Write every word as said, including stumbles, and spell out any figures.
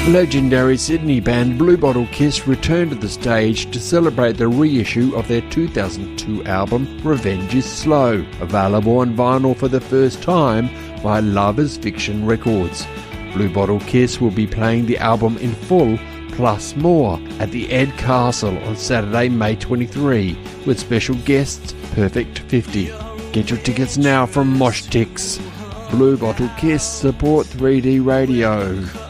Legendary Sydney band Blue Bottle Kiss returned to the stage to celebrate the reissue of their two thousand two album Revenge is Slow, available on vinyl for the first time via Love is Fiction Records. Blue Bottle Kiss will be playing the album in full plus more at the Ed Castle on Saturday, May twenty-third, with special guests Perfect fifty. Get your tickets now from Mosh Tix. Blue Bottle Kiss support three D radio.